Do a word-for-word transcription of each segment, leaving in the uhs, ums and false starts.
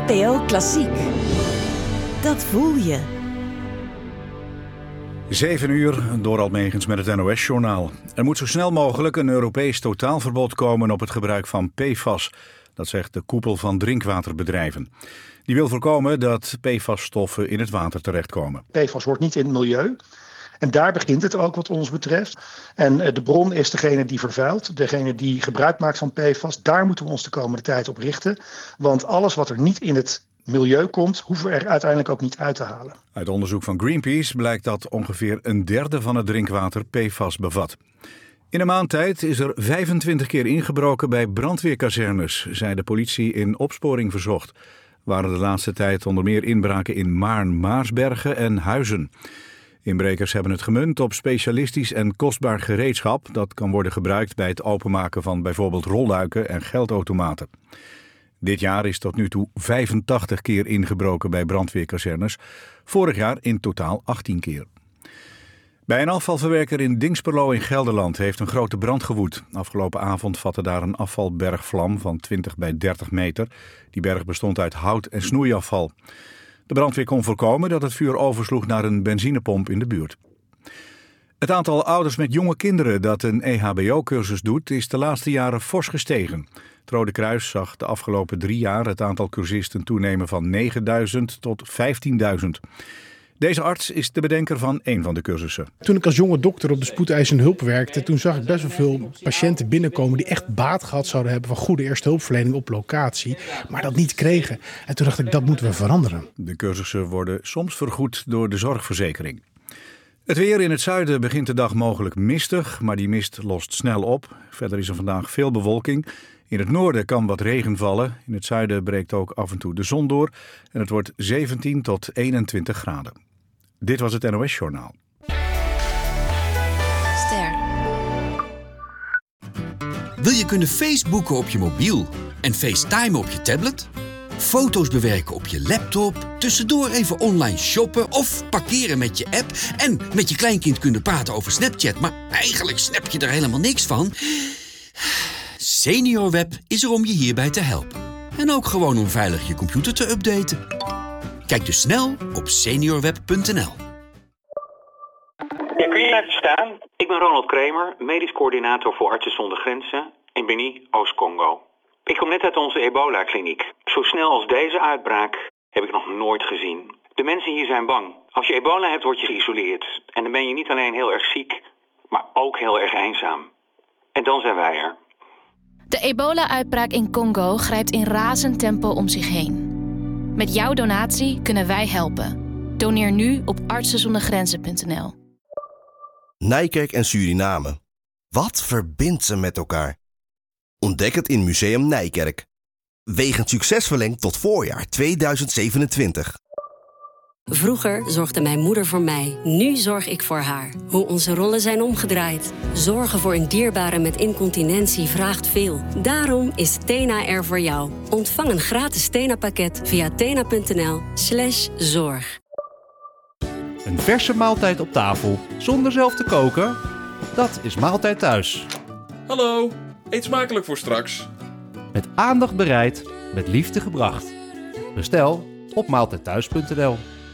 N P O Klassiek. Dat voel je. Zeven uur, door Almegens met het N O S-journaal. Er moet zo snel mogelijk een Europees totaalverbod komen op het gebruik van P F A S. Dat zegt de koepel van drinkwaterbedrijven. Die wil voorkomen dat P F A S-stoffen in het water terechtkomen. P F A S hoort niet in het milieu. En daar begint het ook wat ons betreft. En de bron is degene die vervuilt, degene die gebruik maakt van P F A S. Daar moeten we ons de komende tijd op richten. Want alles wat er niet in het milieu komt, hoeven we er uiteindelijk ook niet uit te halen. Uit onderzoek van Greenpeace blijkt dat ongeveer een derde van het drinkwater P F A S bevat. In een maand tijd is er vijfentwintig keer ingebroken bij brandweerkazernes, zei de politie in Opsporing Verzocht. Waren de laatste tijd onder meer inbraken in Maarn, Maarsbergen en Huizen. Inbrekers hebben het gemunt op specialistisch en kostbaar gereedschap dat kan worden gebruikt bij het openmaken van bijvoorbeeld rolluiken en geldautomaten. Dit jaar is tot nu toe vijfentachtig keer ingebroken bij brandweerkazernes, vorig jaar in totaal achttien keer. Bij een afvalverwerker in Dingsperlo in Gelderland heeft een grote brand gewoed. Afgelopen avond vatte daar een afvalberg vlam van twintig bij dertig meter. Die berg bestond uit hout en snoeiafval. De brandweer kon voorkomen dat het vuur oversloeg naar een benzinepomp in de buurt. Het aantal ouders met jonge kinderen dat een E H B O-cursus doet is de laatste jaren fors gestegen. Het Rode Kruis zag de afgelopen drie jaar het aantal cursisten toenemen van negenduizend tot vijftienduizend. Deze arts is de bedenker van één van de cursussen. Toen ik als jonge dokter op de spoedeisende hulp werkte, toen zag ik best wel veel patiënten binnenkomen die echt baat gehad zouden hebben van goede eerste hulpverlening op locatie, maar dat niet kregen. En toen dacht ik, dat moeten we veranderen. De cursussen worden soms vergoed door de zorgverzekering. Het weer in het zuiden begint de dag mogelijk mistig, maar die mist lost snel op. Verder is er vandaag veel bewolking. In het noorden kan wat regen vallen. In het zuiden breekt ook af en toe de zon door. En het wordt zeventien tot eenentwintig graden. Dit was het N O S-journaal. Ster. Wil je kunnen Facebooken op je mobiel en FaceTimen op je tablet? Foto's bewerken op je laptop, tussendoor even online shoppen of parkeren met je app en met je kleinkind kunnen praten over Snapchat, maar eigenlijk snap je er helemaal niks van? SeniorWeb is er om je hierbij te helpen. En ook gewoon om veilig je computer te updaten. Kijk dus snel op seniorweb punt n l. Ja, kun je even staan? Ik ben Ronald Kramer, medisch coördinator voor Artsen zonder Grenzen in Beni, Oost-Congo. Ik kom net uit onze ebola-kliniek. Zo snel als deze uitbraak heb ik nog nooit gezien. De mensen hier zijn bang. Als je ebola hebt, word je geïsoleerd. En dan ben je niet alleen heel erg ziek, maar ook heel erg eenzaam. En dan zijn wij er. De ebola-uitbraak in Congo grijpt in razend tempo om zich heen. Met jouw donatie kunnen wij helpen. Doneer nu op artsen zonder grenzen punt n l. Nijkerk en Suriname. Wat verbindt ze met elkaar? Ontdek het in Museum Nijkerk. Wegend succes verlengd tot voorjaar tweeduizend zevenentwintig. Vroeger zorgde mijn moeder voor mij. Nu zorg ik voor haar. Hoe onze rollen zijn omgedraaid. Zorgen voor een dierbare met incontinentie vraagt veel. Daarom is Tena er voor jou. Ontvang een gratis Tena-pakket via tena punt n l slash zorg. Een verse maaltijd op tafel zonder zelf te koken? Dat is Maaltijd Thuis. Hallo, eet smakelijk voor straks. Met aandacht bereid, met liefde gebracht. Bestel op maaltijd thuis punt n l.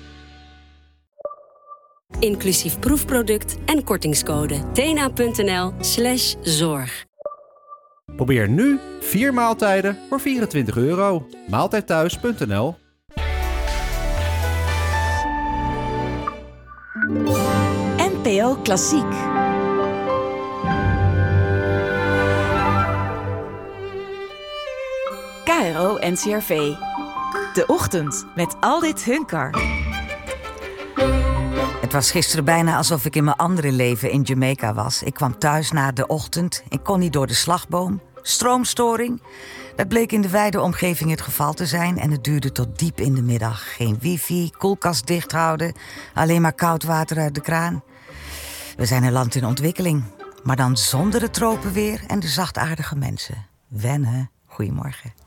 Inclusief proefproduct en kortingscode tena punt n l slash zorg. Probeer nu vier maaltijden voor vierentwintig euro. maaltijd thuis punt n l. N P O Klassiek. K R O N C R V. De ochtend met Aldit Hunkar. Het was gisteren bijna alsof ik in mijn andere leven in Jamaica was. Ik kwam thuis na de ochtend. Ik kon niet door de slagboom. Stroomstoring. Dat bleek in de wijde omgeving het geval te zijn. En het duurde tot diep in de middag. Geen wifi, koelkast dicht houden. Alleen maar koud water uit de kraan. We zijn een land in ontwikkeling. Maar dan zonder het tropenweer en de zachtaardige mensen. Wennen. Goedemorgen.